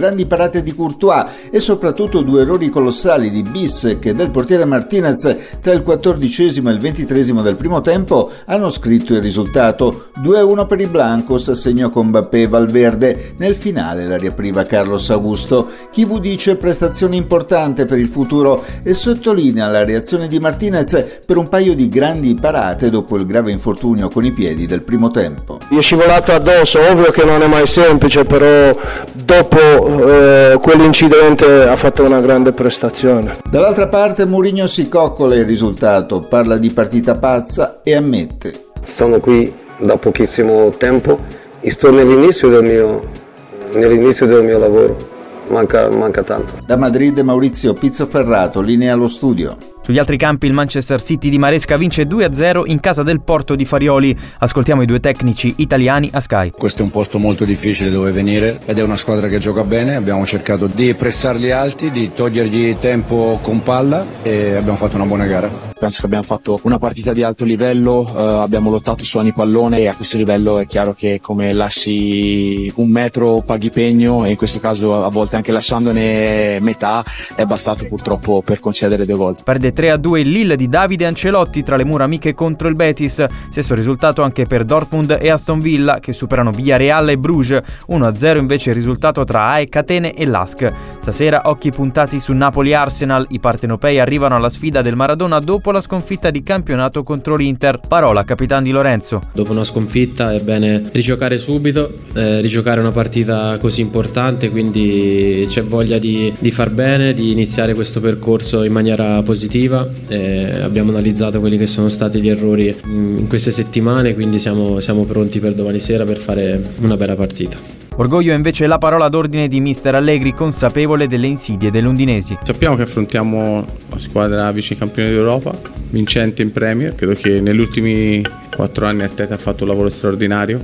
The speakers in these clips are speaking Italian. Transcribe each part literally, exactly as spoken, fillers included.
grandi parate di Courtois e soprattutto due errori colossali di Bissek e del portiere Martinez tra il quattordicesimo e il ventitresimo del primo tempo hanno scritto il risultato. due a uno per i Blancos, segnò con Mbappé e Valverde. Nel finale la riapriva Carlos Augusto. Chivu dice prestazione importante per il futuro e sottolinea la reazione di Martinez per un paio di grandi parate dopo il grave infortunio con i piedi del primo tempo. Gli è scivolato addosso, ovvio che non è mai semplice, però dopo eh, quell'incidente ha fatto una grande prestazione. Dall'altra parte Mourinho si coccola il risultato, parla di partita pazza e ammette: sono qui da pochissimo tempo e sto nell'inizio del mio, nell'inizio del mio lavoro, manca, manca tanto. Da Madrid Maurizio Pizzoferrato, linea allo studio. Sugli altri campi il Manchester City di Maresca vince due a zero in casa del Porto di Farioli. Ascoltiamo i due tecnici italiani a Sky. Questo è un posto molto difficile dove venire ed è una squadra che gioca bene. Abbiamo cercato di pressarli alti, di togliergli tempo con palla e abbiamo fatto una buona gara. Penso che abbiamo fatto una partita di alto livello, eh, abbiamo lottato su ogni pallone e a questo livello è chiaro che come lasci un metro paghi pegno e in questo caso a volte anche lasciandone metà è bastato purtroppo per concedere due gol. Perde tre a due il Lille di Davide Ancelotti tra le mura amiche contro il Betis. Stesso risultato anche per Dortmund e Aston Villa che superano Villarreal e Bruges. uno a zero invece il risultato tra A E K Atene e Lask. Stasera occhi puntati su Napoli-Arsenal. I partenopei arrivano alla sfida del Maradona dopo la sconfitta di campionato contro l'Inter. Parola capitan Di Lorenzo. Dopo una sconfitta è bene rigiocare subito, eh, rigiocare una partita così importante, quindi c'è voglia di, di far bene, di iniziare questo percorso in maniera positiva. Eh, abbiamo analizzato quelli che sono stati gli errori in, in queste settimane, quindi siamo, siamo pronti per domani sera per fare una bella partita. Orgoglio è invece la parola d'ordine di mister Allegri, consapevole delle insidie delle undinesi. Sappiamo che affrontiamo la squadra vice campione d'Europa, vincente in Premier. Credo che negli ultimi quattro anni Arteta ha fatto un lavoro straordinario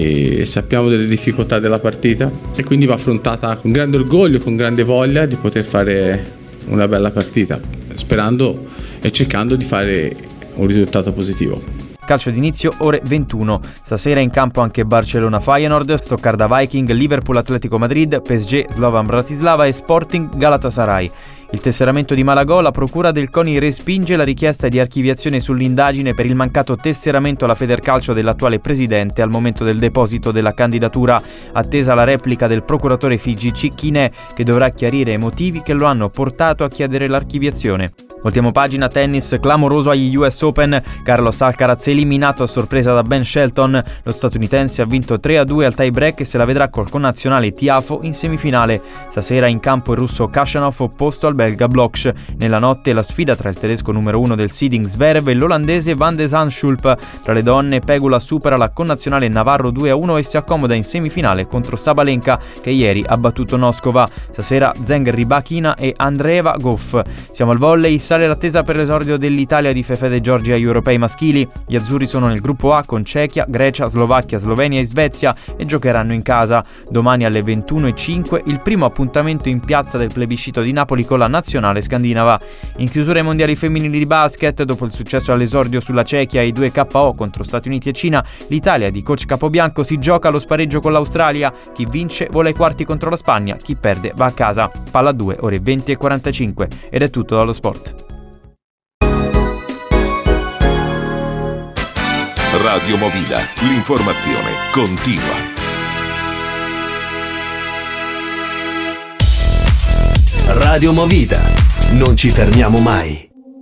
e sappiamo delle difficoltà della partita e quindi va affrontata con grande orgoglio, con grande voglia di poter fare una bella partita, sperando e cercando di fare un risultato positivo. Calcio d'inizio ore ventuno. Stasera in campo anche Barcellona-Feyenoord, Stoccarda-Viking, Liverpool-Atletico Madrid, P S G, Slovan Bratislava e Sporting Galatasaray. Il tesseramento di Malagò, la procura del CONI respinge la richiesta di archiviazione sull'indagine per il mancato tesseramento alla Federcalcio dell'attuale presidente al momento del deposito della candidatura. Attesa la replica del procuratore Figi Cicchine, che dovrà chiarire i motivi che lo hanno portato a chiedere l'archiviazione. Voltiamo pagina, tennis clamoroso agli U S Open. Carlos Alcaraz eliminato a sorpresa da Ben Shelton. Lo statunitense ha vinto tre a due al tie break e se la vedrà col connazionale Tiafoe in semifinale. Stasera in campo il russo Khachanov opposto al belga Bloch. Nella notte la sfida tra il tedesco numero uno del seeding Zverev e l'olandese Van de Zandschulp. Tra le donne Pegula supera la connazionale Navarro due a uno e si accomoda in semifinale contro Sabalenka, che ieri ha battuto Noskova. Stasera Zeng Rybakina e Andreeva Goff. Siamo al volley. Sale l'attesa per l'esordio dell'Italia di Fefede Giorgi agli europei maschili. Gli azzurri sono nel gruppo A con Cechia, Grecia, Slovacchia, Slovenia e Svezia e giocheranno in casa. Domani alle ventuno e cinque il primo appuntamento in piazza del plebiscito di Napoli con la nazionale scandinava. In chiusura ai mondiali femminili di basket, dopo il successo all'esordio sulla Cechia e i due K O contro Stati Uniti e Cina, l'Italia di coach Capobianco si gioca lo spareggio con l'Australia. Chi vince vola ai quarti contro la Spagna, chi perde va a casa. Palla due, ore venti e quarantacinque. Ed è tutto dallo sport. Radio Movida, l'informazione continua. Radio Movida, non ci fermiamo mai.